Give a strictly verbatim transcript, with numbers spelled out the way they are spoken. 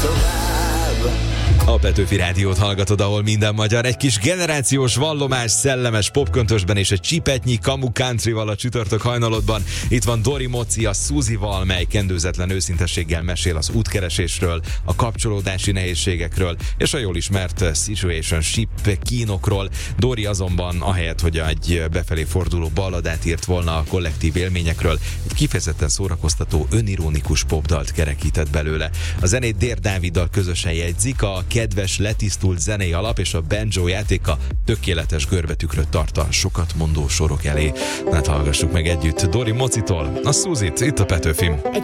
tovább. A Petőfi Rádiót hallgatod, ahol minden magyar. Egy kis generációs vallomás, szellemes popköntösben és egy csipetnyi kamu countryval a csütörtök hajnalodban. Itt van Dori Moci a Suzival, mely kendőzetlen őszintességgel mesél az útkeresésről, a kapcsolódási nehézségekről és a jól ismert situationship kínokról. Dori azonban ahelyett, hogy egy befelé forduló balladát írt volna a kollektív élményekről, egy kifejezetten szórakoztató, önironikus popdalt kerekített belőle. A zenét Dér Dáviddal közösen jegyzik, a kedves, letisztult zenei alap és a banjo játéka tökéletes görbetükröt tart a sokat mondó sorok elé. Hát hallgassuk meg együtt Dori Mocitól a Suzit, itt a Petőfin. Egy